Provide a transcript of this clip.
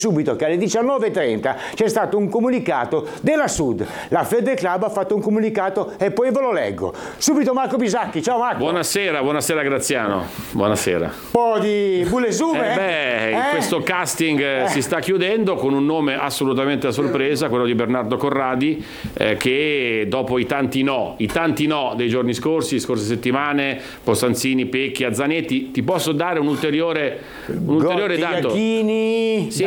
subito che alle 19:30 c'è stato un comunicato della Sud. La Fede Club ha fatto un comunicato e poi ve lo leggo. Subito Marco Bisacchi. Ciao Marco. Buonasera Graziano. Buonasera. Un po' di bullesume. Questo casting si sta chiudendo con un nome assolutamente a sorpresa, quello di Bernardo Corradi, che dopo i tanti no dei giorni scorse settimane, Posanzini, Pecchia, Zanetti, ti posso dare un ulteriore dato. Iachini, Sì,